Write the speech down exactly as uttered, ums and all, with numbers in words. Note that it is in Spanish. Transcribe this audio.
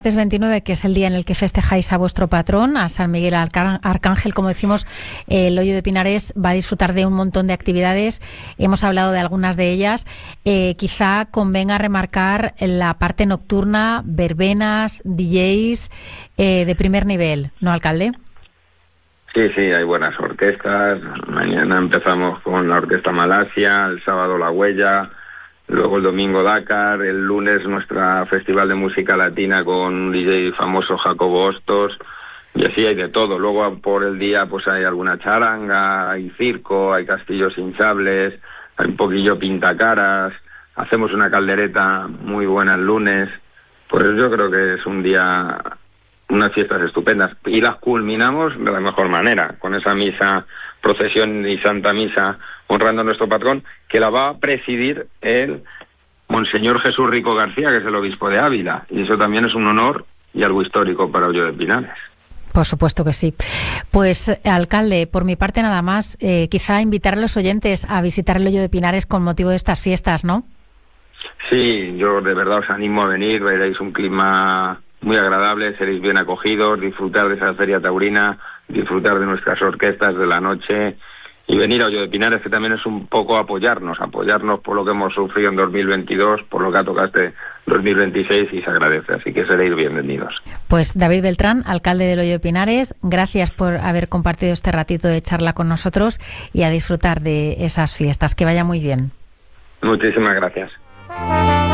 Es veintinueve, que es el día en el que festejáis a vuestro patrón, a San Miguel Arcángel. Como decimos, eh, el Hoyo de Pinares va a disfrutar de un montón de actividades. Hemos hablado de algunas de ellas. Eh, quizá convenga remarcar la parte nocturna, verbenas, D Js eh, de primer nivel, ¿no, alcalde? Sí, sí, hay buenas orquestas. Mañana empezamos con la Orquesta Malasia, el sábado La Huella, luego el domingo Dakar, el lunes nuestra Festival de Música Latina con un D J famoso, Jacobo Hostos, y así hay de todo. Luego por el día pues hay alguna charanga, hay circo, hay castillos hinchables, hay un poquillo pintacaras, hacemos una caldereta muy buena el lunes. Pues yo creo que es un día, unas fiestas estupendas, y las culminamos de la mejor manera, con esa misa, procesión y Santa Misa, honrando a nuestro patrón, que la va a presidir el Monseñor Jesús Rico García, que es el obispo de Ávila, y eso también es un honor y algo histórico para Hoyo de Pinares. Por supuesto que sí. Pues, alcalde, por mi parte nada más, eh, quizá invitar a los oyentes a visitar el Hoyo de Pinares con motivo de estas fiestas, ¿no? Sí, yo de verdad os animo a venir, veréis un clima muy agradable, seréis bien acogidos, disfrutar de esa feria taurina, disfrutar de nuestras orquestas de la noche y venir a Hoyo de Pinares, que también es un poco apoyarnos, apoyarnos por lo que hemos sufrido en dos mil veintidós, por lo que ha tocado este dos mil veintiséis, y se agradece, así que seréis bienvenidos. Pues David Beltrán, alcalde del Hoyo de Pinares, gracias por haber compartido este ratito de charla con nosotros y a disfrutar de esas fiestas. Que vaya muy bien. Muchísimas gracias.